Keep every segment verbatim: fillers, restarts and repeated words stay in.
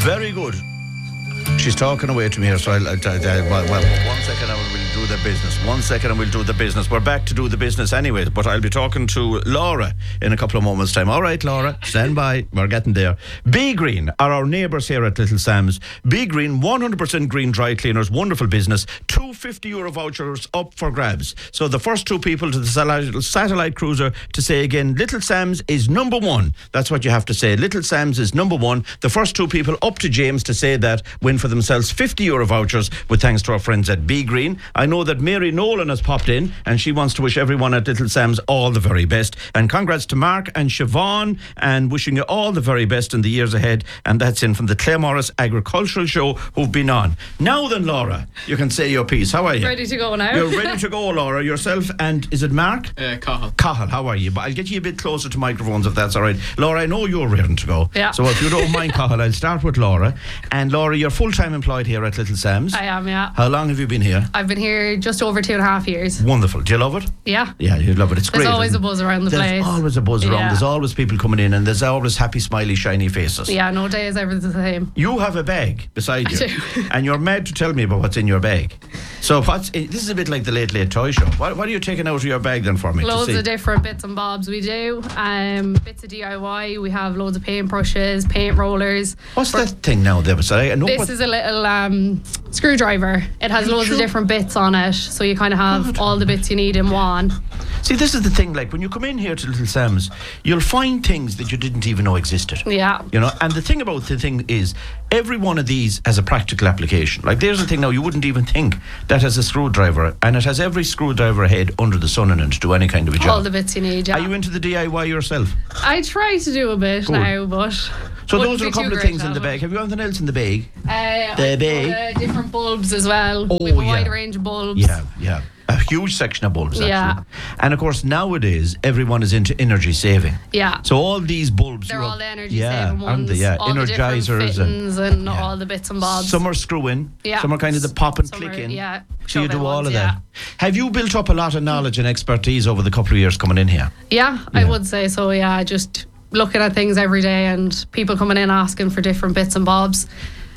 Very good. She's talking away to me here, so I'll, I'll, I'll, I'll well, well, one second and we'll do the business. One second and we'll do the business. We're back to do the business anyway, but I'll be talking to Laura in a couple of moments' time. All right, Laura, stand by. We're getting there. Be Green are our neighbours here at Little Sam's. Be Green, one hundred percent green dry cleaners, wonderful business. Two fifty euro vouchers up for grabs. So the first two people to the satellite, satellite cruiser to say again, Little Sam's is number one. That's what you have to say. Little Sam's is number one. The first two people up to James to say that win for themselves fifty euro vouchers with thanks to our friends at Be Green. I know that Mary Nolan has popped in and she wants to wish everyone at Little Sam's all the very best. And congrats to Mark and Siobhan and wishing you all the very best in the years ahead. And that's in from the Claremorris Agricultural Show who've been on. Now then, Laura, you can say your piece. How are you? Ready to go now. You're ready to go, Laura. Yourself and is it Mark? Uh, Cahill. Cahill, how are you? But I'll get you a bit closer to microphones if that's all right. Laura, I know you're ready to go. Yeah. So if you don't mind, Cahill, I'll start with Laura. And Laura, you're full-time employed here at Little Sam's. I am, yeah. How long have you been here? I've been here just over two and a half years. Wonderful. Do you love it? Yeah. Yeah, you love it. It's There's great. always a buzz around the there's place. There's always a buzz around. Yeah. There's always people coming in and there's always happy, smiley, shiny faces. Yeah, no day is ever the same. You have a bag beside you. I do. And you're mad to tell me about what's in your bag. So what's in, this is a bit like the Late Late Toy Show. What, what are you taking out of your bag then for me Loads to see? of different bits and bobs we do. Um, bits of D I Y. We have loads of paint brushes, paint rollers. What's that thing now there beside? I know This what, is a little um, screwdriver. It has loads sure? of different bits on it, so you kind of have God. all the bits you need in one. See, this is the thing, like when you come in here to Little Sam's, you'll find things that you didn't even know existed. Yeah. You know, and the thing about the thing is, every one of these has a practical application. Like there's a thing now you wouldn't even think that has a screwdriver, and it has every screwdriver head under the sun in it to do any kind of a job. All the bits you need, yeah. Are you into the D I Y yourself? I try to do a bit Good. now, but... So wouldn't those are be a couple too of great things in at the it. bag. Have you anything else in the bag? Uh, The I've bag. got, uh, different bulbs as well. Oh, we have a yeah. wide range of bulbs. Yeah, yeah. A huge section of bulbs, actually. Yeah. And of course, nowadays, everyone is into energy saving. Yeah. So all these bulbs... They're you all the energy yeah, saving aren't ones. they? Yeah, all the different energizers and... fittings and yeah. all the bits and bobs. Some are screw in, Yeah. some are kind of the pop and Some click are- in. yeah, So you shove-in do all ones, of yeah. that. Have you built up a lot of knowledge and expertise over the couple of years coming in here? Yeah, I Yeah. would say so, yeah. Just looking at things every day and people coming in asking for different bits and bobs.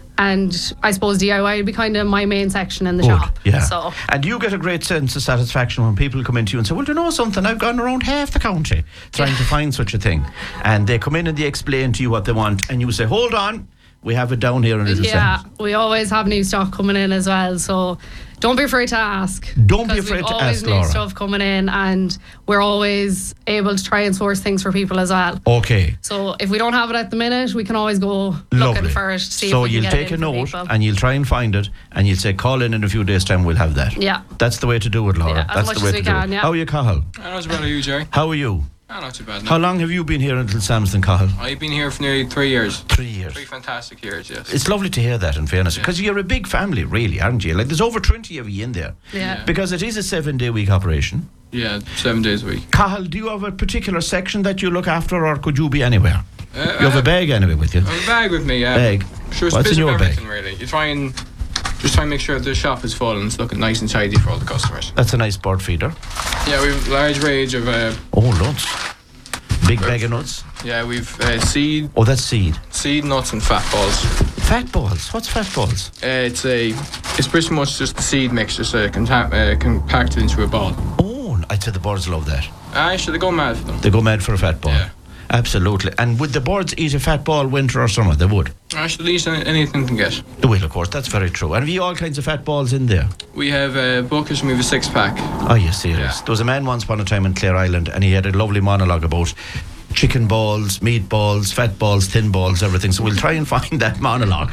And I suppose D I Y would be kind of my main section in the Good, shop. yeah. So And you get a great sense of satisfaction when people come into you and say, well, do you know something? I've gone around half the county trying to find such a thing. And they come in and they explain to you what they want. And you say, hold on, we have it down here in Little yeah, Sam's. we always have new stock coming in as well. So don't be afraid to ask. Don't be 'Cause afraid we've to always ask, new Laura. stuff coming in and we're always able to try and source things for people as well. Okay. So if we don't have it at the minute, we can always go looking Lovely. for it. See so if we you'll can get take it a in for note people. and you'll try and find it and you'll say, call in in a few days' time, we'll have that. Yeah. That's the way to do it, Laura. Yeah, as That's much the way as to we do can, it. yeah. How are you, Cahill? I know it's about you, Jerry. How are you? Ah, not too bad. No. How long have you been here in Little Sam's then, Cahill? I've been here for nearly three years. Three years. Three fantastic years, yes. It's lovely to hear that, in fairness, because you're a big family, really, aren't you? Like, there's over twenty of you in there. Yeah. Yeah. Because it is a seven-day-week operation. Yeah, seven days a week. Cahill, do you have a particular section that you look after, or could you be anywhere? Uh, You have a bag anyway with you. I have a bag with me, yeah. Bag. Sure, it's What's a in bit of your bag? everything, really. You try and just try and make sure the shop is full and it's looking nice and tidy for all the customers. That's a nice bird feeder. Yeah, we have a large range of, uh, Oh, nuts. Big bag of nuts. yeah, we've uh, seed, Oh, that's seed. seed nuts and fat balls. Fat balls. What's fat balls? Uh, it's a, it's pretty much just the seed mixture, so it can ta- uh, compacted into a ball. Oh, I'd say the birds love that. Actually, they go mad for them. They go mad for a fat ball. Yeah. Absolutely. And would the birds eat a fat ball winter or summer? They would. Actually, at least any- anything can get. They will, of course. That's very true. And have you all kinds of fat balls in there? We have uh, buckets and we have a six pack. Are you serious? Yeah. There was a man once upon a time in Clare Island and he had a lovely monologue about chicken balls, meatballs, fat balls, thin balls, everything. So we'll try and find that monologue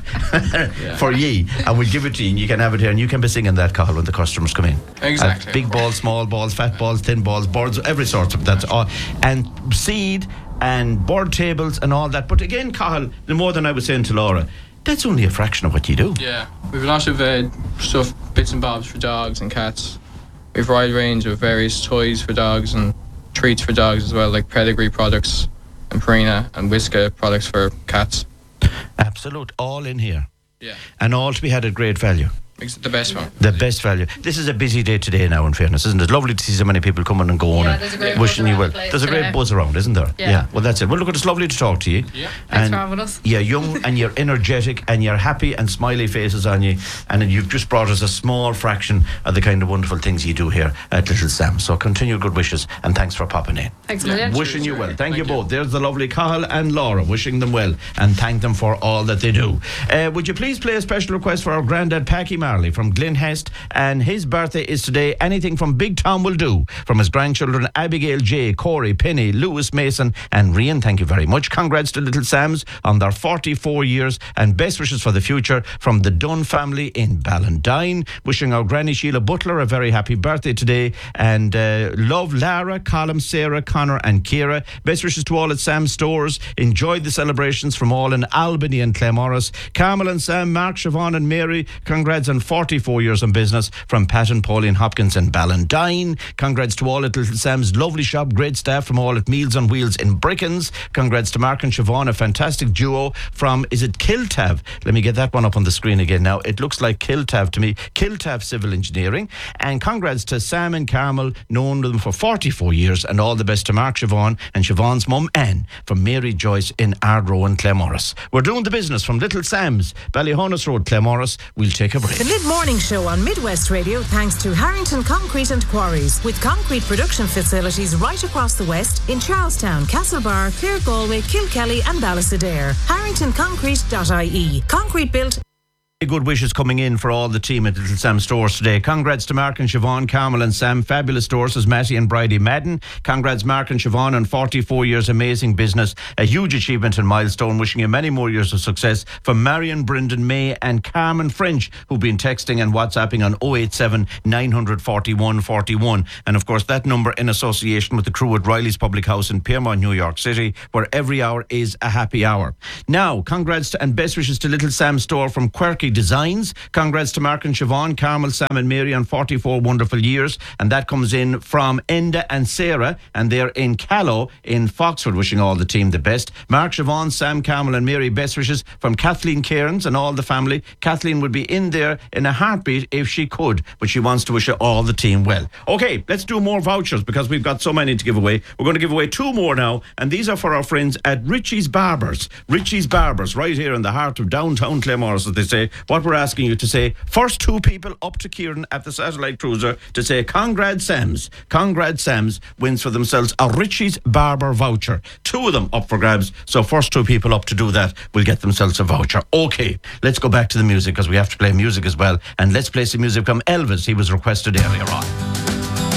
for ye and we'll give it to you and you can have it here and you can be singing that, Cahill, when the customers come in. Exactly. Uh, big balls, small balls, fat balls, thin balls, birds, every sort of that's all. And seed and board tables and all that. But again, Cahill, the more than I was saying to Laura, that's only a fraction of what you do. Yeah, we have a lot of uh, stuff, bits and bobs for dogs and cats. We have a wide range of various toys for dogs and treats for dogs as well, like pedigree products and Purina and Whisca products for cats. Absolute. All in here. Yeah. And all to be had at great value. It's the best one. The best value. This is a busy day today now, in fairness, isn't it? Lovely to see so many people coming and going Yeah, and there's a great wishing buzz you around well. the place There's a great today. buzz around, isn't there? Yeah. Well, that's it. Well, look, it's lovely to talk to you. Yeah. Thanks and for having us. You're young and you're energetic and you're happy and smiley faces on you. And you've just brought us a small fraction of the kind of wonderful things you do here at Little Sam. So continue good wishes and thanks for popping in. Thanks a million. Wishing you well. Thank, Thank you you. both. There's the lovely Cathal and Laura, wishing them well and thank them for all that they do. Uh, would you please play a special request for our granddad Packy Marley from Glenhest, and his birthday is today. Anything from Big Tom will do. From his grandchildren Abigail J, Corey, Penny, Lewis Mason and Rian. Thank you very much. Congrats to Little Sam's on their forty-four years and best wishes for the future from the Dunn family in Ballandine. Wishing our Granny Sheila Butler a very happy birthday today, and uh, love Lara, Colin, Sarah, Connor and Ciara. Best wishes to all at Sam's stores. Enjoyed the celebrations from all in Albany and Claremorris. Carmel and Sam, Mark, Siobhan and Mary. Congrats on forty-four years in business from Pat and Pauline Hopkins and Ballandine. Congrats to all at Little Sam's lovely shop. Great staff from all at Meals on Wheels in Brickens. Congrats to Mark and Siobhan, a fantastic duo from, is it Kiltav? Let me get that one up on the screen again now. It looks like Kiltav to me. Kiltav Civil Engineering. And congrats to Sam and Carmel, known them for forty-four years, and all the best to Mark, Siobhan and Siobhan's mum Anne from Mary Joyce in Ardrow and Claremorris. We're doing the business from Little Sam's, Ballyhonus Road, Claremorris. We'll take a break. The mid-morning show on Midwest Radio thanks to Harrington Concrete and Quarries, with concrete production facilities right across the west in Charlestown, Castlebar, Clare, Galway, Kilkelly and Ballysadare. harrington concrete dot I E. Concrete built. Good wishes coming in for all the team at Little Sam stores today. Congrats to Mark and Siobhan, Carmel and Sam. Fabulous stores as Matty and Bridie Madden. Congrats Mark and Siobhan on forty-four years amazing business. A huge achievement and milestone. Wishing you many more years of success from Marion, Brendan, May and Carmen French, who've been texting and WhatsApping on oh eight seven, nine four one, four one. And of course that number in association with the crew at Riley's Public House in Piermont, New York City, where every hour is a happy hour. Now, congrats to, and best wishes to Little Sam store from Quirky Designs. Congrats to Mark and Siobhan, Carmel, Sam and Mary on forty-four wonderful years. And that comes in from Enda and Sarah, and they're in Callow in Foxford, wishing all the team the best. Mark, Siobhan, Sam, Carmel and Mary, best wishes from Kathleen Cairns and all the family. Kathleen would be in there in a heartbeat if she could, but she wants to wish all the team well. Okay, let's do more vouchers because we've got so many to give away. We're going to give away two more now, and these are for our friends at Richie's Barbers. Richie's Barbers, right here in the heart of downtown Claremorris, as they say. What we're asking you to say, first two people up to Kieran at the Satellite Cruiser to say congrats Sams, congrats Sams, wins for themselves a Richie's Barber voucher. Two of them up for grabs, so first two people up to do that will get themselves a voucher. Okay, let's go back to the music because we have to play music as well, and let's play some music from Elvis. He was requested earlier on.